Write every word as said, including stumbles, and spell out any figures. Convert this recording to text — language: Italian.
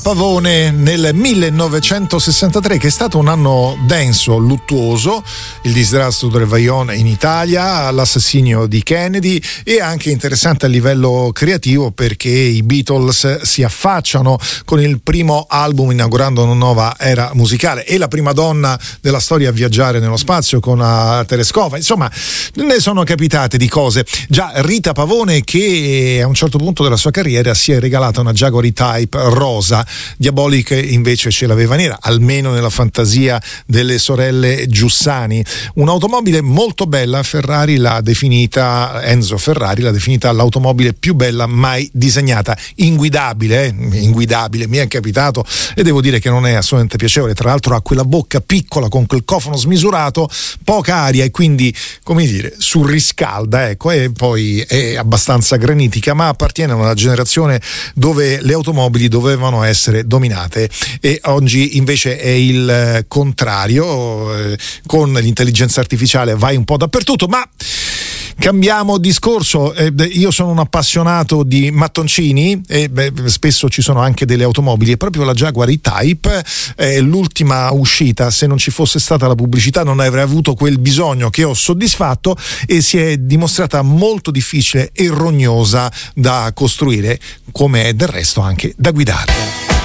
Pavone nel millenovecentosessantatré, che è stato un anno denso, luttuoso, il disastro del Vajont in Italia, l'assassinio di Kennedy, e anche interessante a livello creativo perché i Beatles si affacciano con il primo album inaugurando una nuova era musicale, e la prima donna della storia a viaggiare nello spazio con la Tereskova. Insomma, ne sono capitate di cose. Già Rita Pavone, che a un certo punto della sua carriera si è regalata una Jaguar E-Type rosa, Diabolic invece ce l'aveva nera, almeno nella fantasia delle sorelle Giussani. Un'automobile molto bella, Ferrari l'ha definita, Enzo Ferrari l'ha definita l'automobile più bella mai disegnata, inguidabile, eh? inguidabile, mi è capitato e devo dire che non è assolutamente piacevole. Tra l'altro ha quella bocca piccola con quel cofano smisurato, poca aria e quindi, come dire, surriscalda, ecco, e poi è abbastanza granitica, ma appartiene a una generazione dove le automobili dovevano essere dominate, e oggi invece è il contrario. Eh, con l'intelligenza artificiale vai un po' dappertutto. Ma cambiamo discorso. Eh, io sono un appassionato di mattoncini e beh, spesso ci sono anche delle automobili, e proprio la Jaguar E-Type è l'ultima uscita. Se non ci fosse stata la pubblicità non avrei avuto quel bisogno che ho soddisfatto, e si è dimostrata molto difficile e rognosa da costruire, come è del resto anche da guidare.